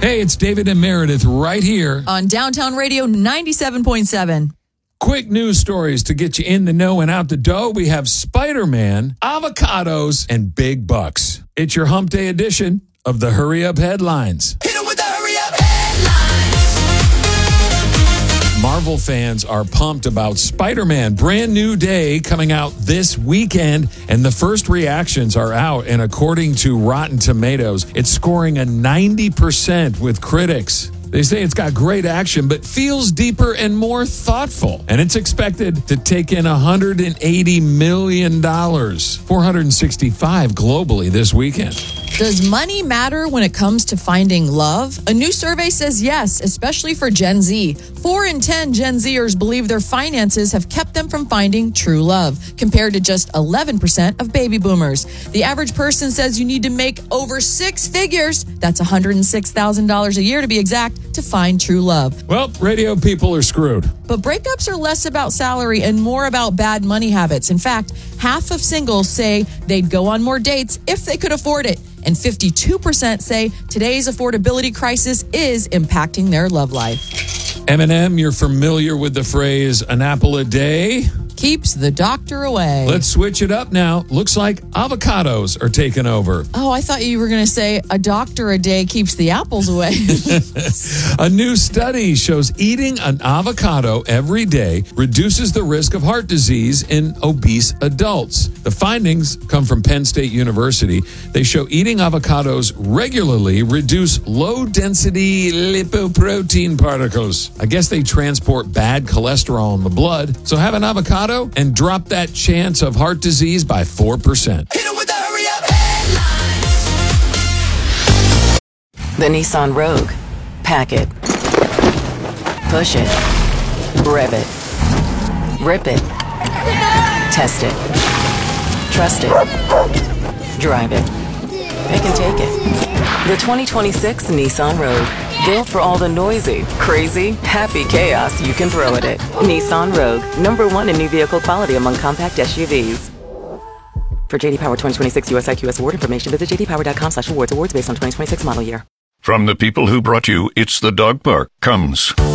Hey, it's David and Meredith right here on Downtown Radio 97.7. Quick news stories to get you in the know and out the dough. We have Spider-Man, avocados, and big bucks. It's your hump day edition of the Hurry Up Headlines. Hit 'em with the Hurry Up Headlines. Marvel fans are pumped about Spider-Man. Brand new day coming out this weekend, and the first reactions are out. And according to Rotten Tomatoes, it's scoring a 90% with critics. They say it's got great action, but feels deeper and more thoughtful. And it's expected to take in $180 million, $465 globally this weekend. Does money matter when it comes to finding love? A new survey says yes, especially for Gen Z. 4 in 10 Gen Zers believe their finances have kept them from finding true love, compared to just 11% of baby boomers. The average person says you need to make over 6 figures, that's $106,000 a year to be exact, to find true love. Well, radio people are screwed. But breakups are less about salary and more about bad money habits. In fact, half of singles say they'd go on more dates if they could afford it. And 52% say today's affordability crisis is impacting their love life. Eminem, you're familiar with the phrase, an apple a day? Keeps the doctor away. Let's switch it up now. Looks like avocados are taking over. Oh, I thought you were going to say a doctor a day keeps the apples away. A new study shows eating an avocado every day reduces the risk of heart disease in obese adults. The findings come from Penn State University. They show eating avocados regularly reduce low-density lipoprotein particles. I guess they transport bad cholesterol in the blood. So have an avocado and drop that chance of heart disease by 4%. Hit 'em with the Hurry Up Headlines. The Nissan Rogue. Pack it. Push it. Rev it. Rip it. Test it. Trust it. Drive it. Pick and take it. The 2026 Nissan Rogue. Built for all the noisy, crazy, happy chaos you can throw at it. Nissan Rogue. #1 in new vehicle quality among compact SUVs. For JD Power 2026 US IQS award information, visit jdpower.com/awards. Awards based on 2026 model year. From the people who brought you It's the Dog Park comes